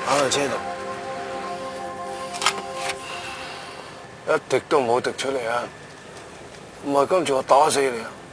擺喺車度，一滴都唔好滴出嚟啊！唔係今次我打死你啊！